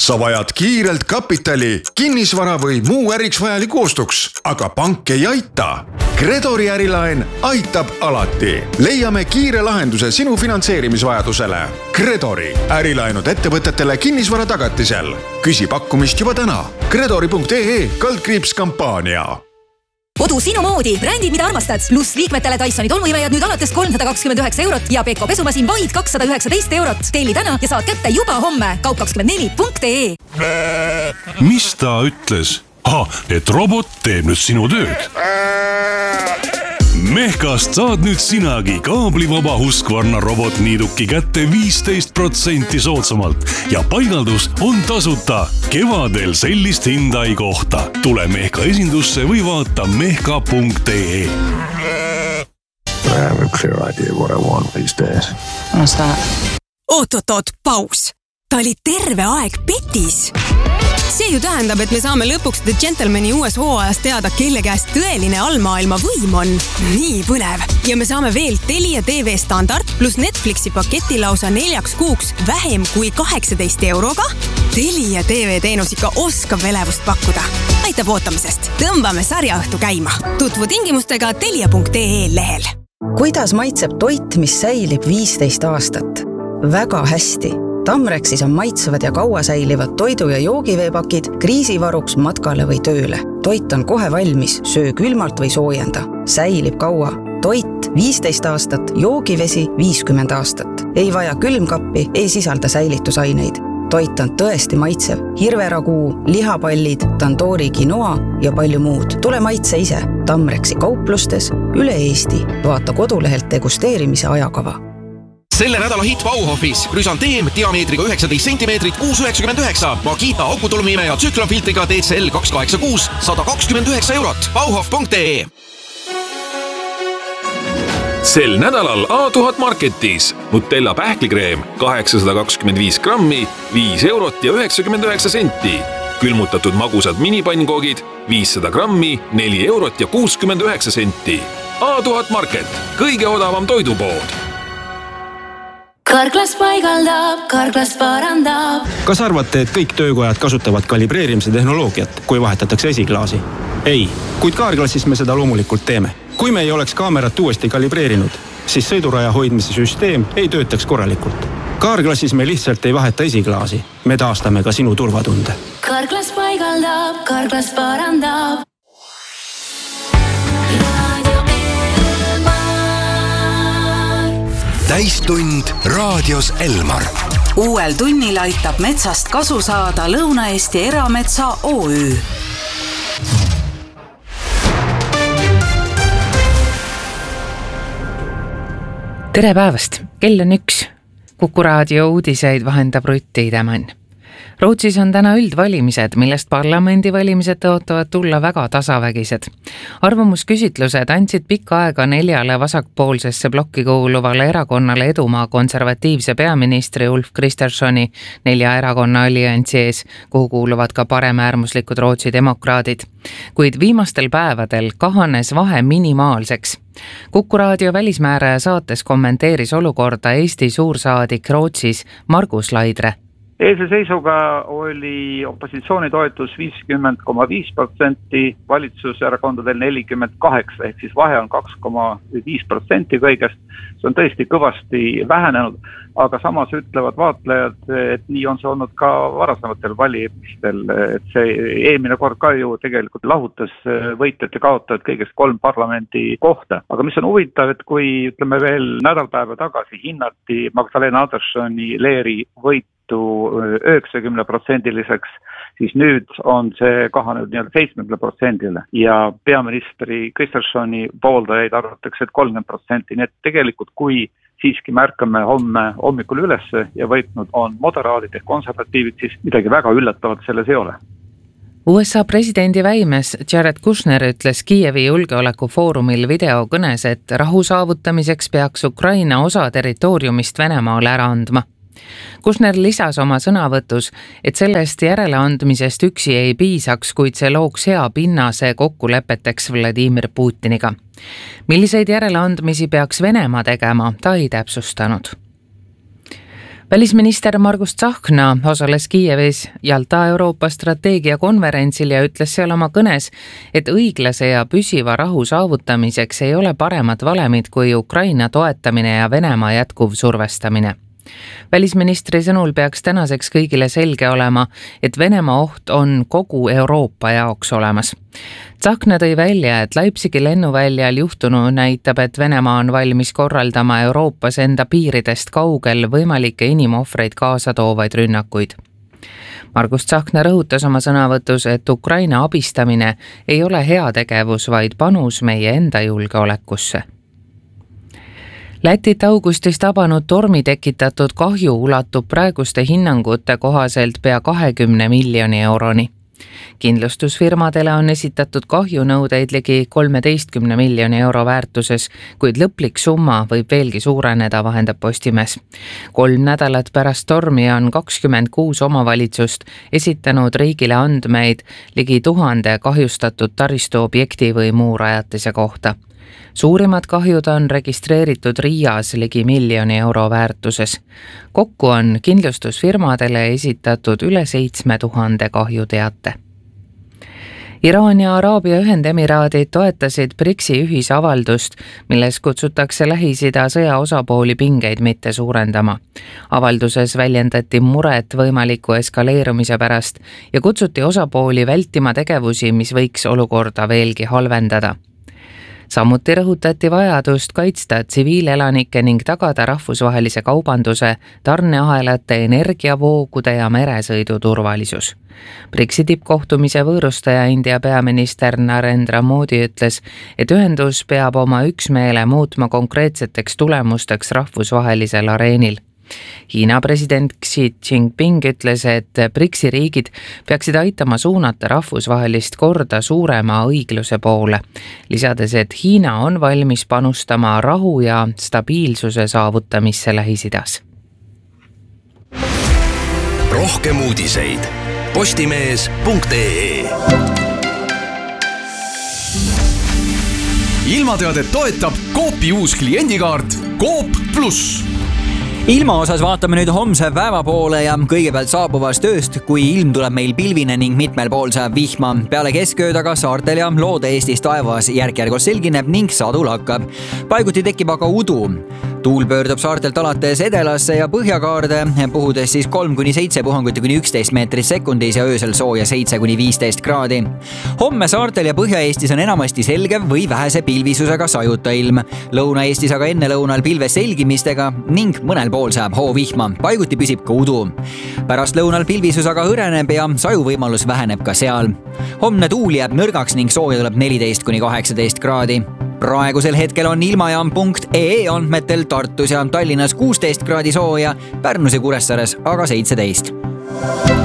Sa vajad kiirelt kapitali, kinnisvara või muu äriks vajaliku ostuks, aga pank ei aita. Credori ärilaen aitab alati. Leiame kiire lahenduse sinu finantseerimisvajadusele. Credori ärilaenud ettevõtetele kinnisvara tagatisel. Küsi pakkumist juba täna. Credori.ee/kampaania. Kodu sinu moodi, brändid, mida armastad, pluss liikmetele Dysoni tolmuimejad nüüd alates 329 € ja Beko pesumasin vaid 219 €. Telli täna ja saad kätte juba homme. Kaup24.ee. Mis ta ütles? Et robot teeb nüüd sinu tööd. Mehkast saad nüüd sinagi kaablivaba Husqvarna robotniiduki kätte 15% soodsamalt ja paigaldus on tasuta. Kevadel sellist hinda ei kohta. Tule Mehka esindusse või vaata mehka.ee. I have a clear idea what I want these days. What's that? Oot, paus. Ta oli terve aeg petis. See ju tähendab, et me saame lõpuks The Gentlemani uues hooajas teada, kelle käest tõeline allmaailma võim on. Nii põnev. Ja me saame veel Telia TV standard plus Netflixi paketi lausa 4 kuuks vähem kui 18 €. Telia TV teenus ikka oskab elevust pakkuda. Aitab ootamisest. Tõmbame sarjaõhtu käima. Tutvu tingimustega telia.ee lehel. Kuidas maitseb toit, mis säilib 15 aastat? Väga hästi. Tamrexis on maitsevad ja kaua säilivad toidu- ja joogiveepakid kriisivaruks matkale või tööle. Toit on kohe valmis, söö külmalt või soojenda. Säilib kaua. Toit 15 aastat, joogivesi 50 aastat. Ei vaja külmkappi, ei sisalda säilitusaineid. Toit on tõesti maitsev. Hirveraguu, lihapallid, tandoori quinoa ja palju muud. Tule maitse ise. Tamrexi kauplustes üle Eesti. Vaata kodulehelt degusteerimise ajakava. Selle nädala hit Bauhofis Chrysantheme diameetriga 19 cm 6,99, Makita aukutulmiimeja tsüklonfiltriga TCL 286 129 €. Bauhof.ee. Sel nädalal A1000 Marketis Nutella pähklikreem 825 grammi 5 € ja 99 senti. Külmutatud magusad minipannkogid 500 grammi 4 € ja 69 senti. A1000 Market, kõige odavam toidupood. Karklas paigaldab, Karklas parandab. Kas arvate, et kõik töökojad kasutavad kalibreerimise tehnoloogiat, kui vahetatakse esiklaasi? Ei, kuid Kaarklassis me seda loomulikult teeme. Kui me ei oleks kaamerat uuesti kalibreerinud, siis sõiduraja hoidmise süsteem ei töötaks korralikult. Kaarklassis me lihtsalt ei vaheta esiklaasi. Me taastame ka sinu turvatunde. Karklas paigaldab, Karklas parandab. Täistund raadios Elmar. Uuel tunnil aitab metsast kasu saada Lõuna-Eesti Erametsa OÜ. Tere päevast, kell on 1. Kuku raadio uudiseid vahendab Rutti Idemann. Rootsis on täna üldvalimised, millest parlamendivalimised tõotavad tulla väga tasavägised. Arvamusküsitlused andsid pikka aega 4 vasakpoolsesse blokki kuuluvale erakonnale edumaa konservatiivse peaministri Ulf Kristerssoni 4 erakonna alliansi ees, kuhu kuuluvad ka paremäärmuslikud Rootsi demokraadid. Kuid viimastel päevadel kahanes vahe minimaalseks. Kuku raadio välismääraja saates kommenteeris olukorda Eesti suursaadik Rootsis Margus Laidre. Eilse seisuga oli opositsiooni toetus 50,5%, valitsuserakondadel 48%, ehk siis vahe on 2,5% kõigest. See on tõesti kõvasti vähenenud, aga samas ütlevad vaatlejad, et nii on see olnud ka varasematel valimistel. Et see eelmine kord ka ju tegelikult lahutas võitjad ja kaotajad kõigest 3 parlamendi kohta. Aga mis on huvitav, et kui ütleme veel nädalpäeva tagasi hinnati Magdalena Anderssoni Leeri võit 90%-liseks, siis nüüd on see kahanenud 70%-le ja peaministri Kristerssoni pooldajaid arvatakse, et 30%. Nii et tegelikult, kui siiski märkame homme hommikul ülesse ja võitnud on moderaadid ja konservatiivid, siis midagi väga üllatavat selles ei ole. USA presidendi väimes Jared Kushner ütles Kiievi julgeolekufoorumil videokõnes, et rahu saavutamiseks peaks Ukraina osa territooriumist Venemaale ära andma. Kushner lisas oma sõnavõtus, et sellest järeleandmisest üksi ei piisaks, kuid see looks hea pinnase kokkulepeteks Vladimir Putiniga. Milliseid järeleandmisi peaks Venemaa tegema, ta ei täpsustanud. Välisminister Margus Tsahkna osales Kiievis Jalta Euroopa strateegiakonverentsil ja ütles seal oma kõnes, et õiglase ja püsiva rahu saavutamiseks ei ole paremat valemit kui Ukraina toetamine ja Venemaa jätkuv survestamine. Välisministri sõnul peaks tänaseks kõigile selge olema, et Venemaa oht on kogu Euroopa jaoks olemas. Tsahkna tõi välja, et Leipzigi lennuväljal juhtunu näitab, et Venemaa on valmis korraldama Euroopas enda piiridest kaugel võimalikke inimohvreid kaasa toovaid rünnakuid. Margus Tsahkna rõhutas oma sõnavõtus, et Ukraina abistamine ei ole heategevus, vaid panus meie enda julgeolekusse. Lätit augustis tabanud tormi tekitatud kahju ulatub praeguste hinnangute kohaselt pea 20 miljoni euroni. Kindlustusfirmadele on esitatud kahjunõudeid ligi 13 miljoni euro väärtuses, kuid lõplik summa võib veelgi suureneda, vahendab Postimees. 3 nädalat pärast tormi on 26 omavalitsust esitanud riigile andmeid ligi 1000 kahjustatud taristuobjekti või muu rajatise kohta. Suurimad kahjud on registreeritud Riias ligi 1 miljoni euro väärtuses. Kokku on kindlustusfirmadele esitatud üle 7000 kahjuteate. Iraan ja Araabia Ühendemiraadid toetasid BRICS-i ühisavaldust, milles kutsutakse Lähis-Ida sõja osapooli pingeid mitte suurendama. Avalduses väljendati muret võimaliku eskaleerumise pärast ja kutsuti osapooli vältima tegevusi, mis võiks olukorda veelgi halvendada. Samuti rõhutati vajadust kaitsta tsiviilelanikke ning tagada rahvusvahelise kaubanduse, tarneahelate, energiavoogude ja meresõidu turvalisus. BRICS-i tippkohtumise võõrustaja India peaminister Narendra Modi ütles, et ühendus peab oma üksmeele muutma konkreetseteks tulemusteks rahvusvahelisel areenil. Hiina president Xi Jinping ütles, et BRICS-i riigid peaksid aitama suunata rahvusvahelist korda suurema õigluse poole, lisades, et Hiina on valmis panustama rahu ja stabiilsuse saavutamisse Lähis-Idas. Rohkem uudiseid postimees.ee. Ilmateadet toetab Coopi uus kliendikaart Coop Plus. Ilma osas vaatame nüüd homse päeva poole ja kõigepealt saabuvast ööst, kui ilm tuleb meil pilvine ning mitmel pool saab vihma. Peale keskööd aga saartel ja Loode-Eestis taevas järk-järgult selgineb ning sadu lakkab. Paiguti tekib aga udu. Tuul pöördub saartelt alates edelasse ja põhjakaarde, puhudes siis 3-7 puhanguti kuni 11 meetrit sekundis ja öösel sooja 7-15 kraadi. Homme saartel ja Põhja-Eestis on enamasti selge või vähese pilvisusega sajuta ilm. Lõuna-Eestis aga enne lõunal pilve selgimistega ning mõnel pool saab hoovihma, paiguti püsib ka udu. Pärast lõunal pilvisus aga hõreneb ja sajuvõimalus väheneb ka seal. Homne tuul jääb nõrgaks ning sooja tuleb 14-18 kraadi. Praegusel hetkel on ilmajaam.ee andmetel Tartus ja Tallinnas 16 kraadi sooja, Pärnus ja Kuressaares aga 17.